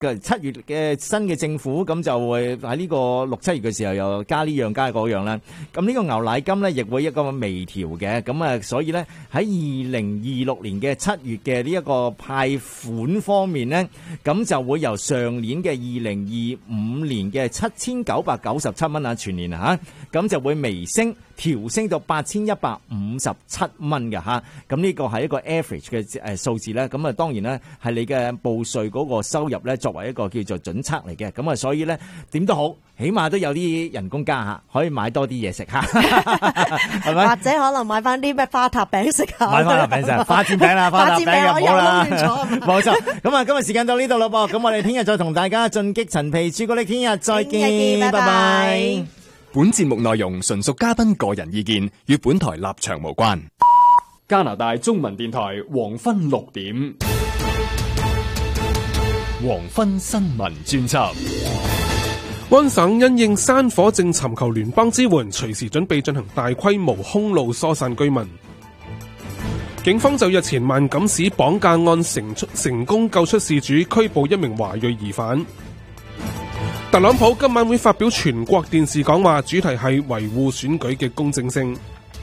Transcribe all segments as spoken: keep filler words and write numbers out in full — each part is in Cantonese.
嘅七月嘅新嘅政府咁就會喺呢個六七月嘅時候又加呢樣加嗰樣啦。咁呢個牛奶金咧亦會一個微調嘅，咁啊所以咧喺二零二六年嘅七月嘅呢一個派款方面咧，咁就會由上年嘅二零二五年嘅七千九百九十七蚊啊全年啊嚇，咁就會微升調升到八千一百五十七蚊嘅嚇。咁呢個係一個 average 嘅誒數字咧，咁啊當然咧係你嘅報稅嗰個收入咧作為一個叫做準測嚟嘅，咁啊所以咧點都好，起碼都有啲人工加下，可以買多啲嘢食嚇，係咪？ 或者可能買翻啲咩花塔餅食下， 買花塔餅食，花煎餅啦，花塔餅又冇啦，冇錯。咁啊，今日時間到呢度咯噃，咁我哋聽日再同大家進擊陳皮朱古力，聽日再見，拜拜。 本節目內容純屬嘉賓個人意見，與本台立場無關。 加拿大中文電台黃昏六點， 黃昏新聞專輯。 安省因應山火正尋求聯邦支援，隨時準備進行大規模空路疏散居民。警方就日前萬錦市綁架案成成功救出事主，拘捕一名華裔疑犯。特朗普今晚會發表全國電視講話，主題係維護選舉嘅公正性。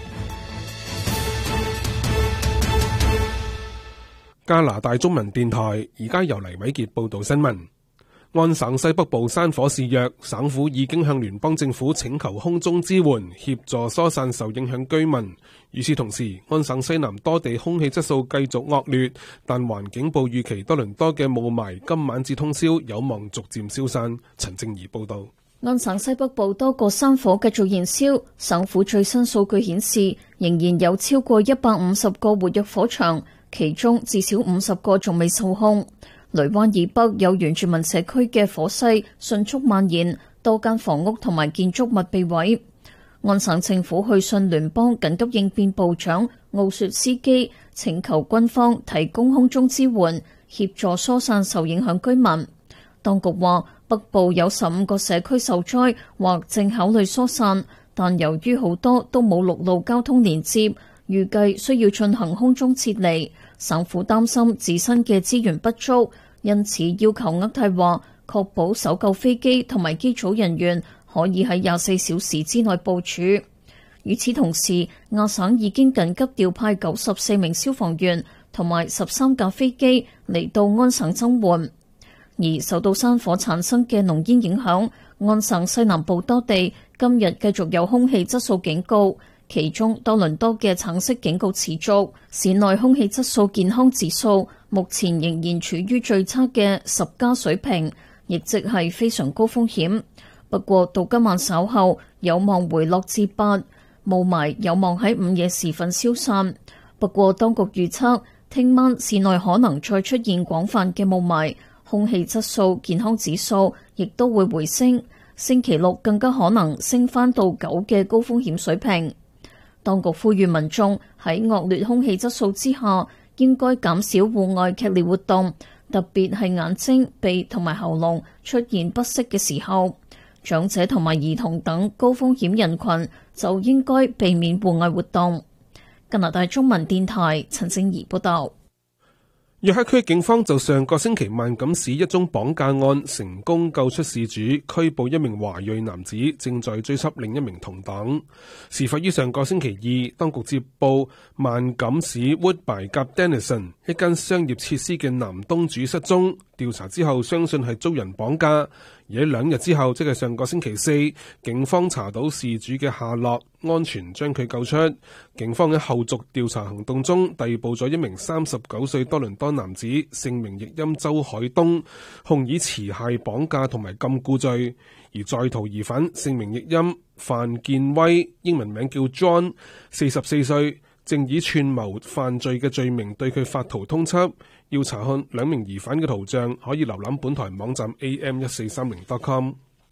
加拿大中文電台而家由黎偉傑報道新聞。安省西北部山火肆虐，省府已經向聯邦政府請求空中支援，協助疏散受影響居民。與此同時，安省西南多地空氣質素繼續惡劣，但環境部預期多倫多嘅霧霾今晚至通宵有望逐漸消散。陳靜怡報道。 安省西北部多個山火繼續燃燒，省府最新數據顯示，仍然有超過一百五十個活躍火場，其中至少五十個仲未受控。雷灣以北有原住民社區嘅火勢迅速蔓延，多間房屋同埋建築物被毀。安省政府去信聯邦緊急應變部長奧雪斯基，請求軍方提供空中支援，協助疏散受影響居民。當局話北部有十五個社區受災或正考慮疏散，但由於好多都冇陸路交通連接，預計需要進行空中撤離。省府擔心自身嘅資源不足，因此要求渥太華確保搜救飛機同埋機組人員可以喺廿四小時之內部署。與此同時，亞省已經緊急調派九十四名消防員同埋十三架飛機嚟到安省增援。而受到山火產生嘅濃煙影響，安省西南部多地今日繼續有空氣質素警告。其中多倫多嘅橙色警告持續，市內空氣質素健康指數目前仍然處於最差嘅十加水平，亦即係非常高風險。不過到今晚稍後有望回落至八，霧霾有望喺午夜時分消散。不過當局預測聽晚市內可能再出現廣泛嘅霧霾，空氣質素健康指數亦都會回升，星期六更加可能升返到九嘅高風險水平。當局呼籲民眾喺惡劣空氣質素之下，應該減少戶外劇烈活動，特別係眼睛、鼻同埋喉嚨出現不適嘅時候。長者同埋兒童等高風險人群就應該避免戶外活動。加拿大中文電台陳靜怡報道。 約克區警方就上個星期萬錦市一宗綁架案成功救出事主，拘捕一名華裔男子，正在追緝另一名同黨。事發於上個星期二，當局接報萬錦市 Woodbine 夾 Denison 一間商業設施嘅男東主失蹤，調查之後相信係遭人綁架。而喺兩日之後，即係上個星期四，警方查到事主嘅下落，安全將佢救出。警方喺後續調查行動中逮捕咗一名三十九歲多倫多男子，姓名譯音周海東，控以持械綁架同埋禁錮罪。而在逃疑犯姓名譯音范建威，英文名叫 John， 四十四歲，正以串謀犯罪嘅罪名對佢發圖通緝。要查看兩名疑犯嘅圖像，可以瀏覽本台網站 a m 一四三零 dot com。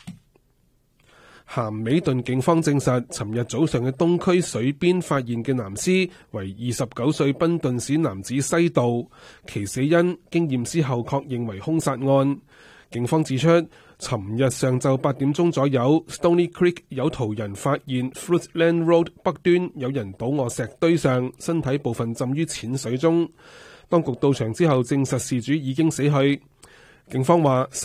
咸美頓警方證實，尋日早上嘅東區水邊發現嘅男屍為二十九歲賓頓市男子西道，其死因經驗屍後確認為兇殺案。警方指出，尋日上晝八點鐘左右 Stony Creek 有途人發現 Fruitland Road 北端有人倒臥石堆上，身體部分浸於淺水中。當局到場之後證實事主已經死去。 警方話